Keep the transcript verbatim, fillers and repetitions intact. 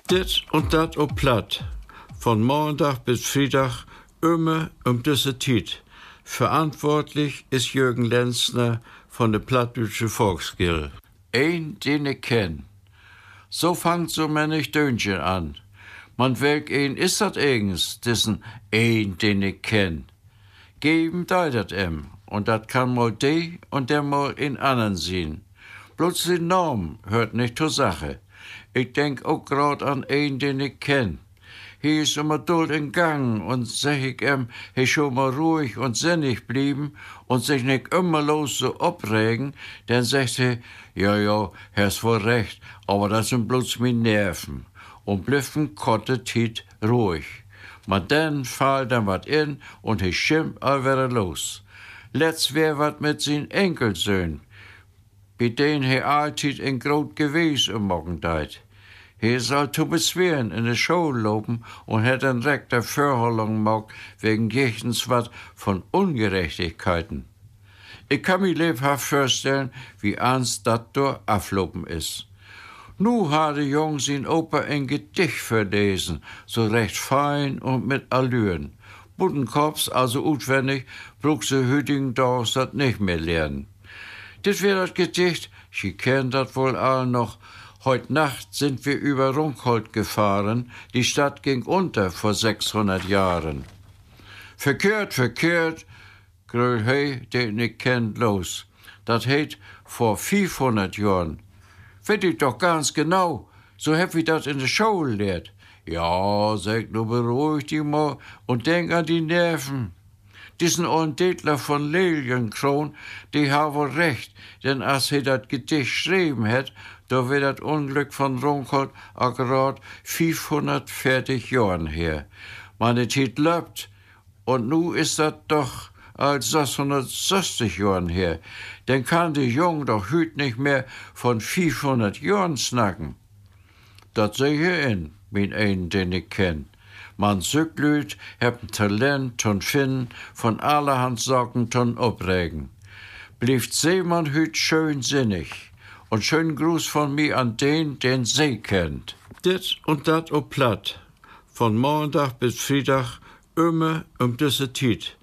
Dit und dat op platt. Von Montag bis Freitag immer um diese Zeit. Verantwortlich ist Jürgen Lenzner von der Plattdeutsche Volksgilde. Ein, den ich kenn. So fangt so manch Dönchen an. Man welk ein ist dat eigens, diesen ein, den ich kenn. Geben da dat em, und dat kann mal de und der mal in anderen sehen. Bloß den Namen hört nicht zur Sache. Ich denk auch grad an einen, den ich kenn. He ist immer duld in Gang und sag ich ihm, he schon mal ruhig und sinnig blieben und sich nicht immer los so opregen, dann sagt he, ja, ja, hast wohl recht, aber das sind bloß meine Nerven. Und bliffen kotte Tiet ruhig. Ma dann fall dann wat in und he schimpft all wieder los. Letzt wär wat mit sin Enkelsöhn. Bei denen he alltiet in grot gewes im Morgendeit. He soll zu bezwehren in de Schule lopen und hat dann direkt der Verholung gemacht wegen jechtens wat von Ungerechtigkeiten. Ich kann mir lebhaft vorstellen, wie ernst dat durch aflopen is. Nu hat de Jung sin Opa ein Gedicht verlesen, so recht fein und mit Allüren. Buddenkops, also utwendig, brug se hütigen Dorfs dat nicht mehr lernen. Dit wär dat Gedicht, sie kennt dat wohl all noch. Heut Nacht sind wir über Runkholt gefahren, die Stadt ging unter vor sechshundert Jahren. Verkehrt, verkehrt, gröll he, den ich kennt los. Dat heit vor fünfhundert Jahren. Weet ich doch ganz genau, so hab ich dat in der Schule lehrt. Ja, sag nur beruhig dich mal und denk an die Nerven. Diesen ollen Detler von Lilienkron, die ha wohl recht, denn als he dat Gedicht schreiben het, da wär dat Unglück von Runkholt akkurat fünfhundertvierzig Jahren her. Meine Tit löbt, und nu ist dat doch als sechshundertsechzig Jahren her. Denn kann die Jung doch hüt nicht mehr von fünfhundert Jahren snacken. Dat seh ich in, min einen, den ich kenn. Man Süglüt hab'n Talent ton finden, von allerhand Sorgen ton opregen. Blieft Seemann hüt schön sinnig. Und schönen Gruß von mir an den, den See kennt. Dit und dat op platt. Von Montag bis Freitag immer um diese Zeit.